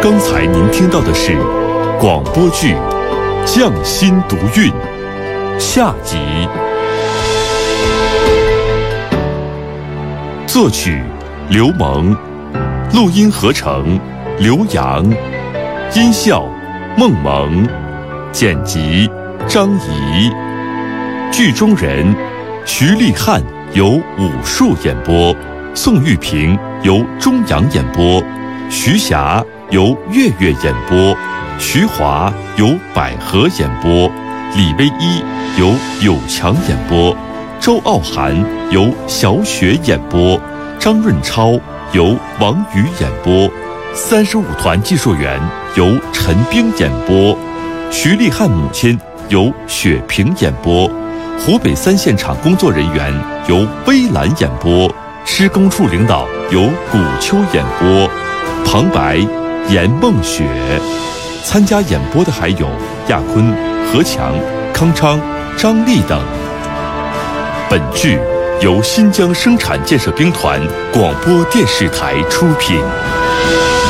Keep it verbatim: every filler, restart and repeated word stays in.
刚才您听到的是广播剧《匠心独运》下集，作曲刘蒙，录音合成刘洋，音效孟萌，剪辑张怡。剧中人徐立汉由武术演播，宋玉平由中阳演播，徐霞由月月演播，徐华由百合演播，李唯一由有强演播，周傲寒由小雪演播，张润超由王宇演播，三十五团技术员由陈冰演播，徐立汉母亲由雪萍演播，湖北三现场工作人员由微兰演播，施工处领导由古秋演播，旁白严梦雪。参加演播的还有亚坤、何强、康昌、张丽等。本剧由新疆生产建设兵团广播电视台出品。